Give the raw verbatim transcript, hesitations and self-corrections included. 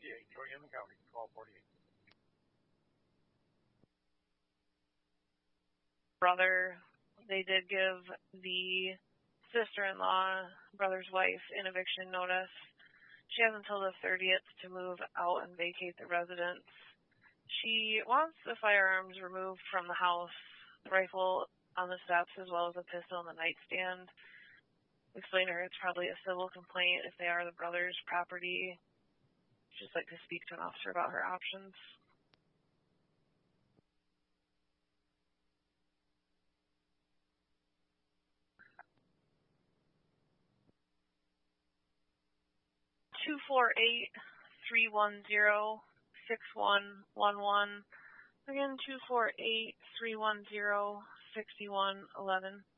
forty-eight, going in the county, twelve forty-eight. Brother, they did give the sister-in-law, brother's wife, an eviction notice. She has until the thirtieth to move out and vacate the residence. She wants the firearms removed from the house, the rifle on the steps, as well as a pistol on the nightstand. Explain to her it's probably a civil complaint if they are the brother's property. She'd just like to speak to an officer about her options. two four eight, three one zero, six one one one. Again, two four eight, three one zero, six one one one.